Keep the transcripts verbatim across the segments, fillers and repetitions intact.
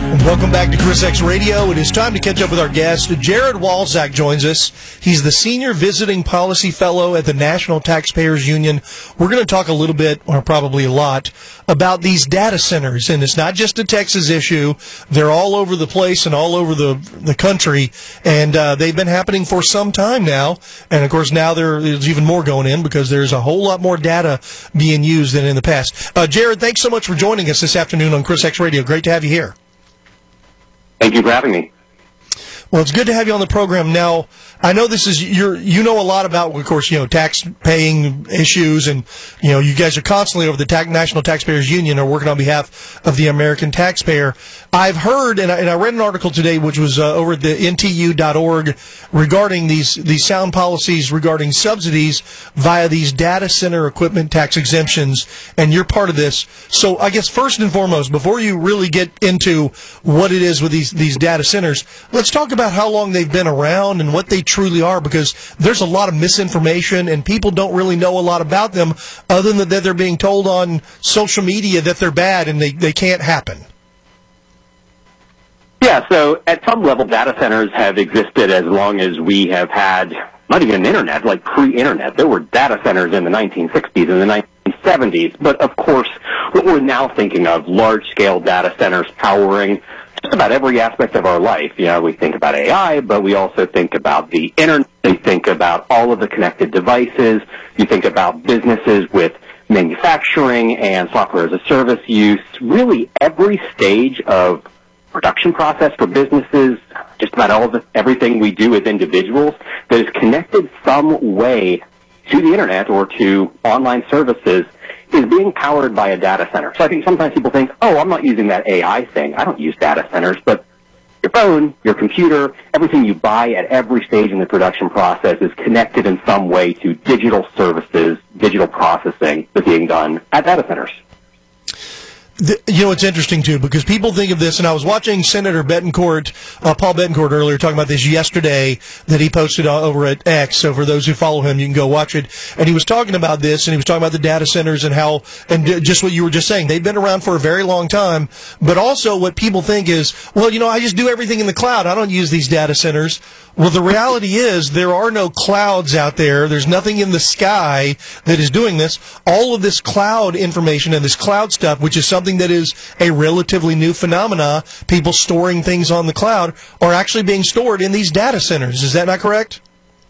Welcome back to Chris X Radio. It is time to catch up with our guest. Jared Walczak joins us. He's the Senior Visiting Policy Fellow at the National Taxpayers Union. We're going to talk a little bit, or probably a lot, about these data centers. And it's not just a Texas issue. They're all over the place and all over the the country. And uh, they've been happening for some time now. And, of course, now there, there's even more going in because there's a whole lot more data being used than in the past. Uh, Jared, thanks so much for joining us this afternoon on Chris X Radio. Great to have you here. Thank you for having me. Well, it's good to have you on the program. Now, I know this is you're you know a lot about, of course, you know, tax paying issues, and you know you guys are constantly over the Ta- National Taxpayers Union are working on behalf of the American taxpayer. I've heard, and I, and I read an article today, which was uh, over at the N T U dot org, regarding these these sound policies regarding subsidies via these data center equipment tax exemptions, and you're part of this. So, I guess first and foremost, before you really get into what it is with these these data centers, let's talk about how long they've been around and what they truly are, because there's a lot of misinformation and people don't really know a lot about them other than that they're being told on social media that they're bad and they, they can't happen. Yeah, so at some level, data centers have existed as long as we have had not even internet, like pre-internet. There were data centers in the nineteen sixties and the nineteen seventies, but of course, what we're now thinking of, large-scale data centers powering just about every aspect of our life. You know, we think about A I, but we also think about the internet. We think about all of the connected devices. You think about businesses with manufacturing and software as a service use. Really, every stage of production process for businesses, just about all of the, everything we do as individuals that is connected some way to the internet or to online services is being powered by a data center. So I think sometimes people think, oh, I'm not using that A I thing. I don't use data centers. But your phone, your computer, everything you buy at every stage in the production process is connected in some way to digital services, digital processing that's being done at data centers. The, you know, it's interesting, too, because people think of this, and I was watching Senator Betancourt, uh, Paul Betancourt earlier, talking about this yesterday that he posted over at X. So for those who follow him, you can go watch it. And he was talking about this, and he was talking about the data centers and how, and just what you were just saying, they've been around for a very long time. But also what people think is, well, you know, I just do everything in the cloud. I don't use these data centers. Well, the reality is there are no clouds out there. There's nothing in the sky that is doing this. All of this cloud information and this cloud stuff, which is something that is a relatively new phenomena, people storing things on the cloud, are actually being stored in these data centers. Is that not correct?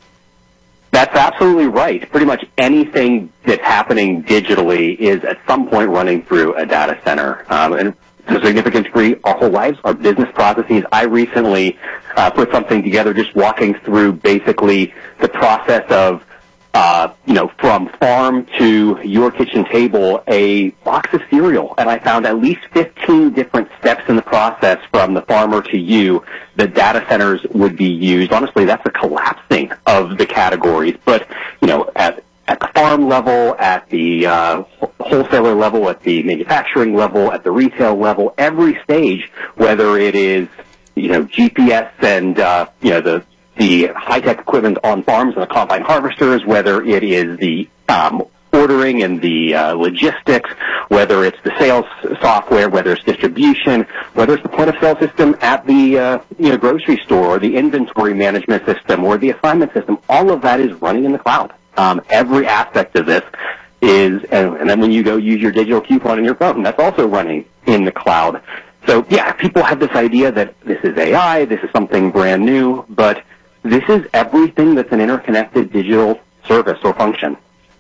That's absolutely right. Pretty much anything that's happening digitally is at some point running through a data center. Um, and to a significant degree, our whole lives, our business processes. I recently uh, put something together just walking through basically the process of, uh, you know, from farm to your kitchen table, a box of cereal. And I found at least fifteen different steps in the process from the farmer to you that data centers would be used. Honestly, that's a collapsing of the categories. But, you know, at At the farm level, at the uh, wholesaler level, at the manufacturing level, at the retail level, every stage, whether it is, you know, G P S and, uh, you know, the the high-tech equipment on farms and the combine harvesters, whether it is the um, ordering and the uh, logistics, whether it's the sales software, whether it's distribution, whether it's the point-of-sale system at the uh, you know, grocery store, or the inventory management system, or the assignment system, all of that is running in the cloud. Um, every aspect of this is, and, and then when you go use your digital coupon in your phone, that's also running in the cloud. So, yeah, people have this idea that this is A I, this is something brand new, but this is everything that's an interconnected digital service or function.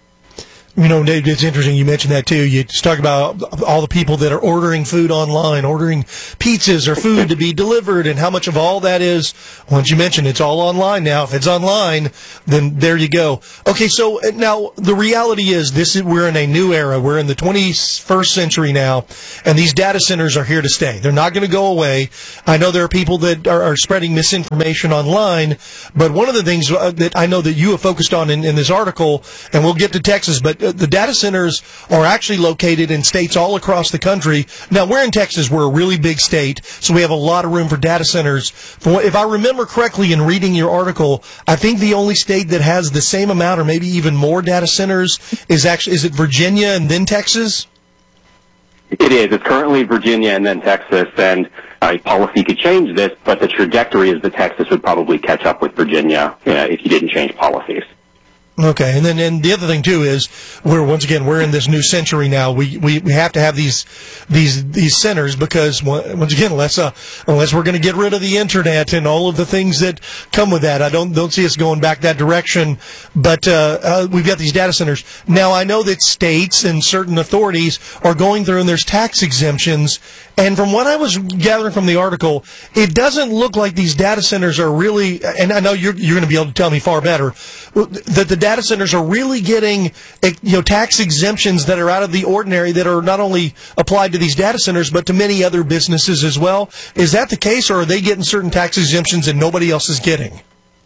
You know, Dave, it's interesting you mentioned that, too. You just talk about all the people that are ordering food online, ordering pizzas or food to be delivered, and how much of all that is, once you mentioned, it's all online now. If it's online, then there you go. Okay, so now the reality is this is, we're in a new era. We're in the twenty-first century now, and these data centers are here to stay. They're not going to go away. I know there are people that are, are spreading misinformation online, but one of the things that I know that you have focused on in, in this article, and we'll get to Texas, but the data centers are actually located in states all across the country. Now, we're in Texas. We're a really big state, so we have a lot of room for data centers. If I remember correctly in reading your article, I think the only state that has the same amount or maybe even more data centers is actually, is it Virginia and then Texas? It is. It's currently Virginia and then Texas, and uh, policy could change this, but the trajectory is that Texas would probably catch up with Virginia uh, if you didn't change policies. Okay, and then and the other thing too is we're once again we're in this new century now. We we, we have to have these these these centers because once again unless uh, unless we're going to get rid of the internet and all of the things that come with that, I don't don't see us going back that direction. But uh, uh, we've got these data centers now. I know that states and certain authorities are going through and there's tax exemptions. And from what I was gathering from the article, it doesn't look like these data centers are really, and I know you're, you're going to be able to tell me far better, that the data centers are really getting, you know, tax exemptions that are out of the ordinary that are not only applied to these data centers, but to many other businesses as well. Is that the case, or are they getting certain tax exemptions and nobody else is getting?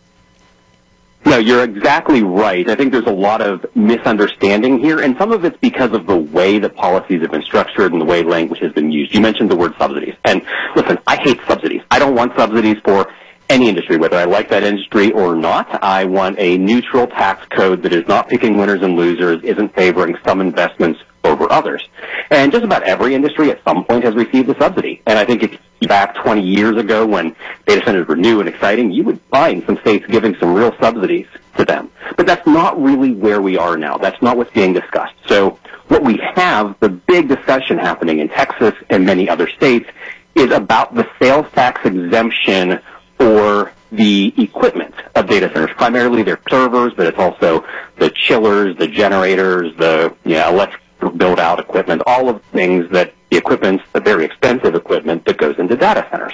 No, you're exactly right. I think there's a lot of misunderstanding here, and some of it's because of the way that policies have been structured and the way language has been used. You mentioned the word subsidies. And listen, I hate subsidies. I don't want subsidies for any industry, whether I like that industry or not. I want a neutral tax code that is not picking winners and losers, isn't favoring some investments over others. And just about every industry at some point has received a subsidy. And I think if you back twenty years ago when data centers were new and exciting, you would find some states giving some real subsidies to them. But that's not really where we are now. That's not what's being discussed. So what we have, the big discussion happening in Texas and many other states, is about the sales tax exemption for the equipment of data centers, primarily their servers, but it's also the chillers, the generators, the you know, electric build-out equipment, all of the things that the equipment, the very expensive equipment that goes into data centers.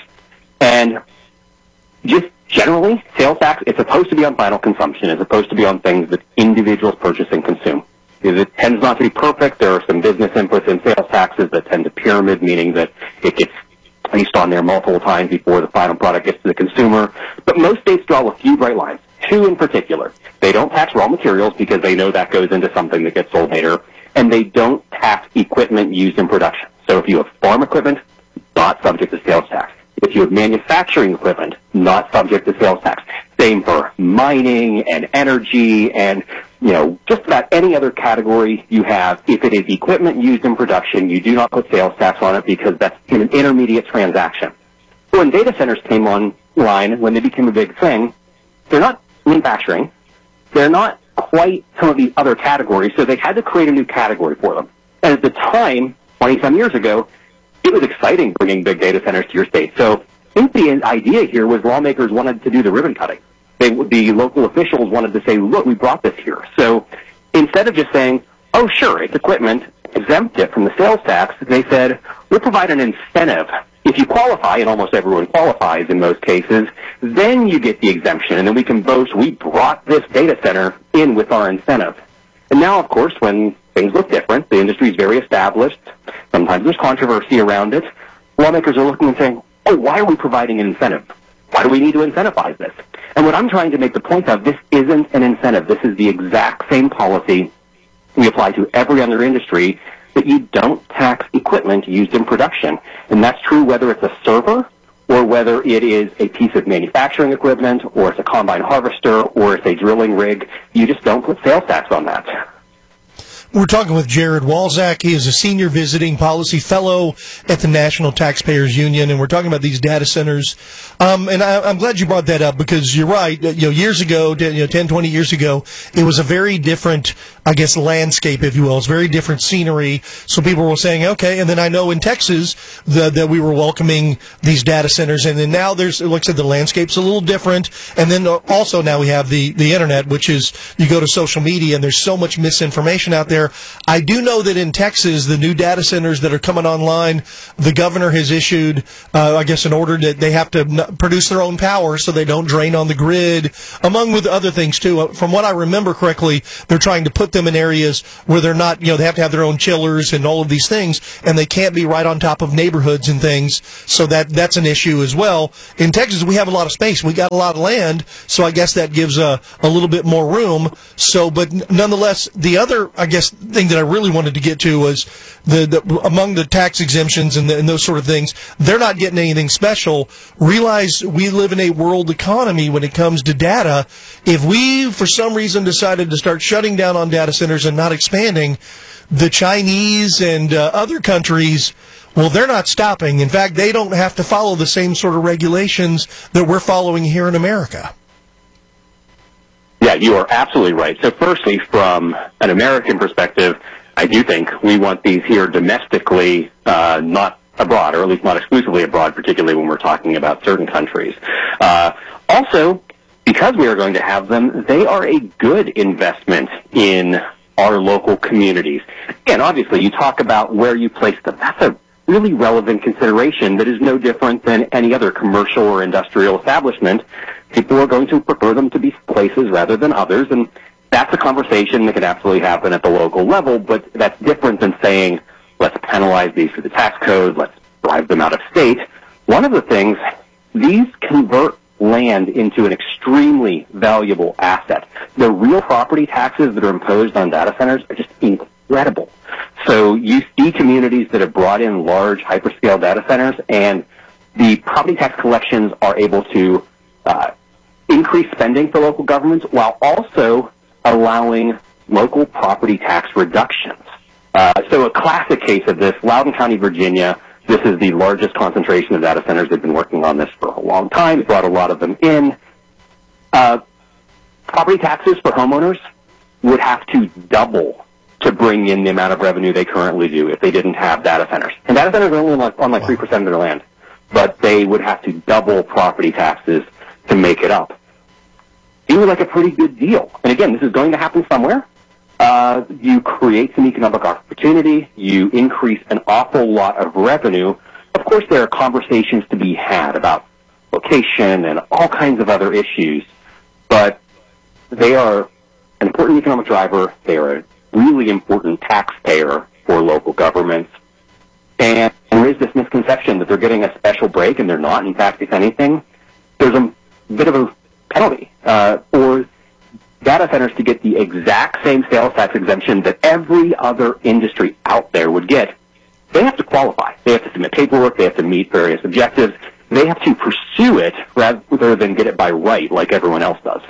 And just generally, sales tax, it's supposed to be on final consumption. It's supposed to be on things that individuals purchase and consume. It tends not to be perfect. There are some business inputs in sales taxes that tend to pyramid, meaning that it gets placed on there multiple times before the final product gets to the consumer. But most states draw a few bright lines, two in particular. They don't tax raw materials because they know that goes into something that gets sold later, and they don't tax equipment used in production. So if you have farm equipment, not subject to sales tax. If you have manufacturing equipment, not subject to sales tax. Same for mining and energy and, you know, just about any other category you have. If it is equipment used in production, you do not put sales tax on it because that's an intermediate transaction. So when data centers came online, when they became a big thing, they're not manufacturing. They're not quite some of these other categories, so they had to create a new category for them. And at the time, twenty-some years ago, it was exciting bringing big data centers to your state. So I think the idea here was lawmakers wanted to do the ribbon cutting. They, the local officials wanted to say, look, we brought this here. So instead of just saying, oh, sure, it's equipment, exempt it from the sales tax, they said, we'll provide an incentive. If you qualify, and almost everyone qualifies in most cases, then you get the exemption, and then we can boast we brought this data center in with our incentive. And now, of course, when things look different, the industry is very established, sometimes there's controversy around it, lawmakers are looking and saying, oh, why are we providing an incentive? Why do we need to incentivize this? And what I'm trying to make the point of, this isn't an incentive. This is the exact same policy we apply to every other industry, that you don't tax equipment used in production. And that's true whether it's a server or whether it is a piece of manufacturing equipment or it's a combine harvester or it's a drilling rig. You just don't put sales tax on that. We're talking with Jared Walczak. He is a senior visiting policy fellow at the National Taxpayers Union, and we're talking about these data centers. Um, and I, I'm glad you brought that up because you're right. You know, years ago, you know, ten, twenty years ago, it was a very different, I guess, landscape, if you will. It's very different scenery. So people were saying, okay. And then I know in Texas the, that we were welcoming these data centers, and then now there's, like I said, the landscape's a little different. And then also now we have the the internet, which is you go to social media and there's so much misinformation out there. I do know that in Texas, the new data centers that are coming online, the governor has issued, uh, I guess, an order that they have to n- produce their own power so they don't drain on the grid, among with other things, too. Uh, from what I remember correctly, they're trying to put them in areas where they're not, you know, they have to have their own chillers and all of these things, and they can't be right on top of neighborhoods and things, so that that's an issue as well. In Texas, we have a lot of space. We got a lot of land, so I guess that gives a, a little bit more room. So, but nonetheless, the other, I guess, thing that I really wanted to get to was the, the among the tax exemptions and, the, and those sort of things, they're not getting anything special. Realize we live in a world economy when it comes to data. If we, for some reason, decided to start shutting down on data centers and not expanding, the Chinese and uh, other countries, well, they're not stopping. In fact, they don't have to follow the same sort of regulations that we're following here in America. Yeah, you are absolutely right. So firstly, from an American perspective, I do think we want these here domestically, uh, not abroad, or at least not exclusively abroad, particularly when we're talking about certain countries. Uh, also, because we are going to have them, they are a good investment in our local communities. And obviously, you talk about where you place them. That's a really relevant consideration that is no different than any other commercial or industrial establishment. People are going to prefer them to be places rather than others, and that's a conversation that can absolutely happen at the local level, but that's different than saying, let's penalize these for the tax code, let's drive them out of state. One of the things, these convert land into an extremely valuable asset. The real property taxes that are imposed on data centers are just incredible. So you see communities that have brought in large hyperscale data centers, and the property tax collections are able to uh, increase spending for local governments while also allowing local property tax reductions. Uh, so a classic case of this, Loudoun County, Virginia. This is the largest concentration of data centers. They've been working on this for a long time, brought a lot of them in. Uh, property taxes for homeowners would have to double to bring in the amount of revenue they currently do if they didn't have data centers. And data centers are only on like, on like three percent of their land, but they would have to double property taxes to make it up. It was like a pretty good deal. And again, this is going to happen somewhere. Uh, you create some economic opportunity. You increase an awful lot of revenue. Of course, there are conversations to be had about location and all kinds of other issues, but they are an important economic driver. They are a really important taxpayer for local governments. And there is this misconception that they're getting a special break, and they're not. In fact, if anything, there's a bit of a penalty uh, for data centers to get the exact same sales tax exemption that every other industry out there would get. They have to qualify. They have to submit paperwork. They have to meet various objectives. They have to pursue it rather than get it by right like everyone else does.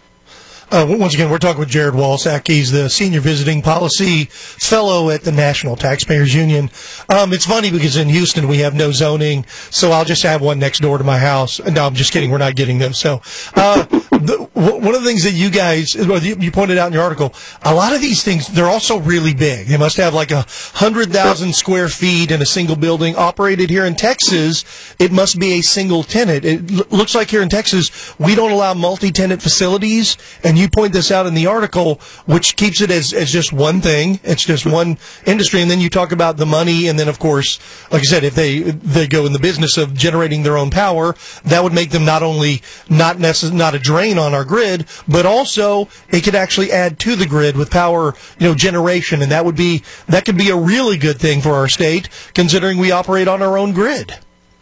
Uh, once again, we're talking with Jared Walczak. He's the Senior Visiting Policy Fellow at the National Taxpayers Union. Um, it's funny because in Houston we have no zoning, so I'll just have one next door to my house. No, I'm just kidding. We're not getting them. So uh, the, one of the things that you guys, well, you, you pointed out in your article, a lot of these things, they're also really big. They must have like a one hundred thousand square feet in a single building. Operated here in Texas, it must be a single tenant. It l- looks like here in Texas, we don't allow multi-tenant facilities, and you point this out in the article, which keeps it as, as just one thing. It's just one industry. And then you talk about the money. And then, of course, like I said, if they they go in the business of generating their own power, that would make them not only not necess- not a drain on our grid, but also it could actually add to the grid with power, you know, generation. And that would be that could be a really good thing for our state, considering we operate on our own grid.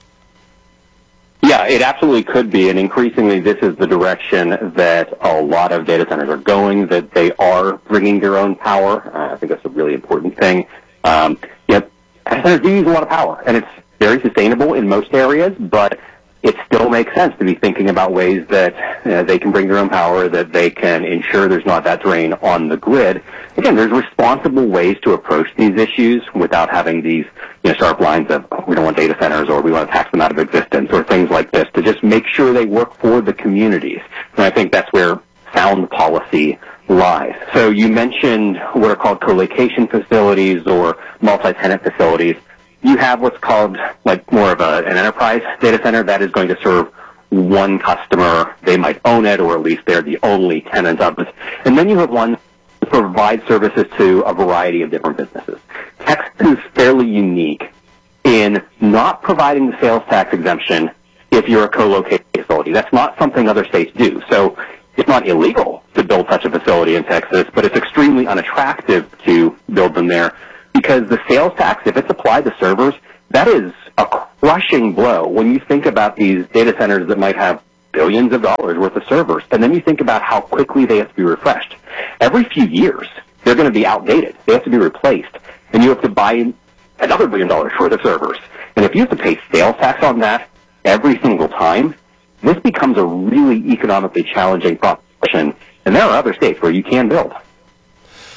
Yeah, it absolutely could be, and increasingly this is the direction that a lot of data centers are going, that they are bringing their own power. Uh, I think that's a really important thing. Um, yep, data centers do use a lot of power, and it's very sustainable in most areas, but it still makes sense to be thinking about ways that uh, they can bring their own power, that they can ensure there's not that drain on the grid. Again, there's responsible ways to approach these issues without having these, you know, sharp lines of, oh, we don't want data centers, or we want to tax them out of existence, or things like this, to just make sure they work for the communities. And I think that's where sound policy lies. So you mentioned what are called co-location facilities or multi-tenant facilities. You have what's called like more of a, an enterprise data center that is going to serve one customer. They might own it, or at least they're the only tenant of it. And then you have ones that provide services to a variety of different businesses. Texas is fairly unique in not providing the sales tax exemption if you're a co-located facility. That's not something other states do. So it's not illegal to build such a facility in Texas, but it's extremely unattractive to build them there, because the sales tax, if it's applied to servers, that is a crushing blow when you think about these data centers that might have billions of dollars worth of servers, and then you think about how quickly they have to be refreshed. Every few years, they're going to be outdated. They have to be replaced, and you have to buy another billion dollars worth of servers. And if you have to pay sales tax on that every single time, this becomes a really economically challenging proposition, and there are other states where you can build.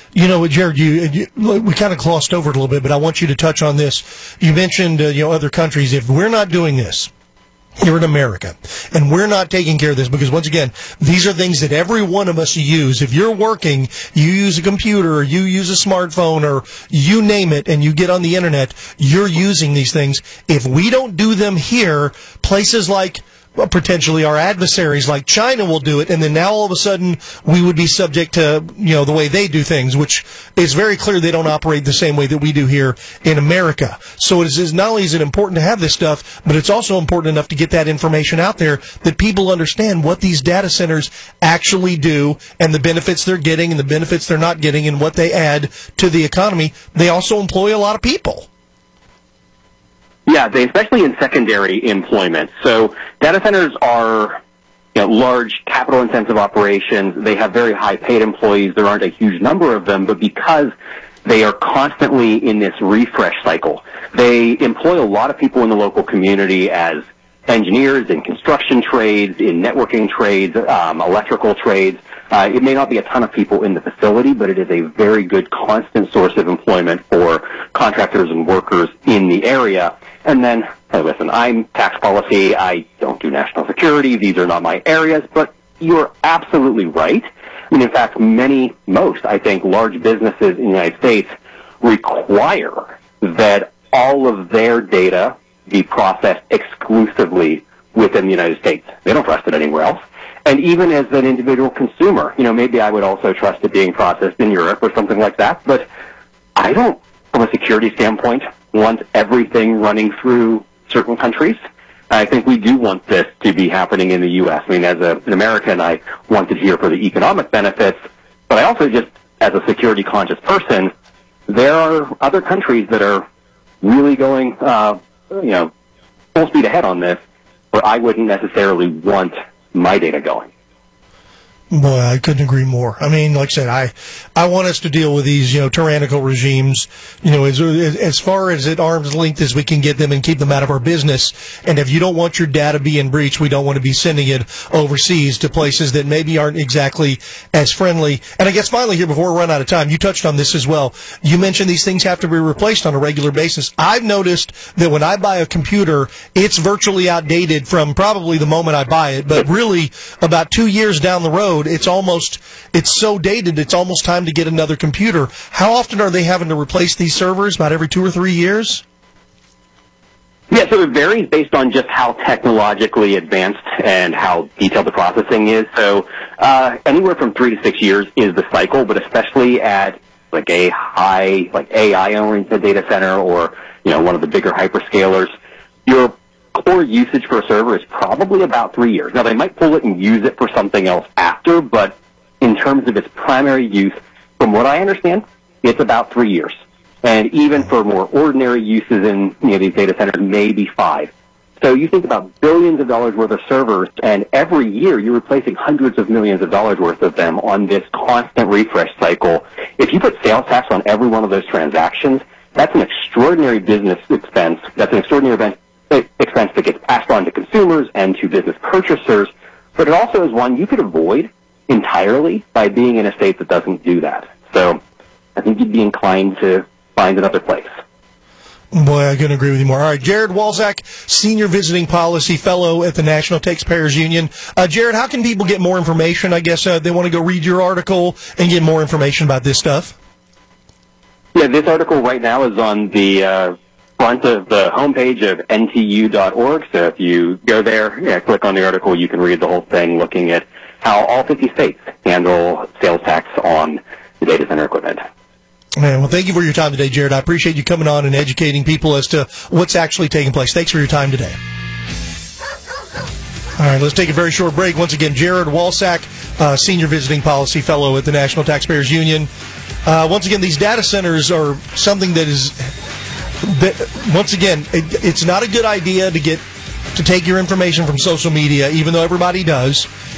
You know, Jared, you, you we kind of glossed over it a little bit, but I want you to touch on this. You mentioned, uh, you know, other countries. If we're not doing this here in America, and we're not taking care of this, because once again, these are things that every one of us use. If you're working, you use a computer, or you use a smartphone, or you name it, and you get on the internet, you're using these things. If we don't do them here, places like well, potentially our adversaries like China will do it, and then now all of a sudden we would be subject to, you know, the way they do things, which is very clear they don't operate the same way that we do here in America. So it is, not only is it important to have this stuff, but it's also important enough to get that information out there that people understand what these data centers actually do and the benefits they're getting and the benefits they're not getting and what they add to the economy. They also employ a lot of people. Yeah, they, especially in secondary employment. So data centers are, you know, large capital-intensive operations. They have very high-paid employees. There aren't a huge number of them, but because they are constantly in this refresh cycle, they employ a lot of people in the local community as engineers in construction trades, in networking trades, um, electrical trades. Uh, it may not be a ton of people in the facility, but it is a very good constant source of employment for contractors and workers in the area. And then, hey, listen, I'm tax policy. I don't do national security. These are not my areas. But you're absolutely right. I mean, in fact, many, most, I think, large businesses in the United States require that all of their data be processed exclusively within the United States. They don't trust it anywhere else. And even as an individual consumer, you know, maybe I would also trust it being processed in Europe or something like that. But I don't, from a security standpoint, want everything running through certain countries. I think we do want this to be happening in the U S. I mean, as a, an American, I want it here for the economic benefits, but I also just, as a security-conscious person, there are other countries that are really going, uh, you know, full speed ahead on this, where I wouldn't necessarily want my data going. Boy, I couldn't agree more. I mean, like I said, I, I want us to deal with these, you know, tyrannical regimes, you know, as, as far as at arm's length as we can get them and keep them out of our business. And if you don't want your data being breached, we don't want to be sending it overseas to places that maybe aren't exactly as friendly. And I guess finally here, before we run out of time, you touched on this as well. You mentioned these things have to be replaced on a regular basis. I've noticed that when I buy a computer, it's virtually outdated from probably the moment I buy it, but really about two years down the road, it's almost, it's so dated, it's almost time to get another computer. How often are they having to replace these servers? About every two or three years? Yeah, so it varies based on just how technologically advanced and how detailed the processing is. So uh, anywhere from three to six years is the cycle, but especially at like a high, like A I-oriented data center or, you know, one of the bigger hyperscalers, your core usage for a server is probably about three years. Now, they might pull it and use it for something else after, but in terms of its primary use, from what I understand, it's about three years. And even for more ordinary uses in, you know, these data centers, maybe five. So you think about billions of dollars worth of servers, and every year you're replacing hundreds of millions of dollars worth of them on this constant refresh cycle. If you put sales tax on every one of those transactions, that's an extraordinary business expense. That's an extraordinary event. expense that gets passed on to consumers and to business purchasers, but it also is one you could avoid entirely by being in a state that doesn't do that. So I think you'd be inclined to find another place. Boy, I couldn't agree with you more. All right, Jared Walczak, Senior Visiting Policy Fellow at the National Taxpayers Union. Uh, Jared, how can people get more information? I guess uh, they want to go read your article and get more information about this stuff. Yeah, this article right now is on the uh, front of the homepage of N T U dot org. So if you go there, yeah, click on the article, you can read the whole thing looking at how all fifty states handle sales tax on the data center equipment. Man, well, thank you for your time today, Jared. I appreciate you coming on and educating people as to what's actually taking place. Thanks for your time today. All right, let's take a very short break. Once again, Jared Walczak, uh, Senior Visiting Policy Fellow at the National Taxpayers Union. Uh, once again, these data centers are something that is, that, once again, it, it's not a good idea to get to take your information from social media, even though everybody does.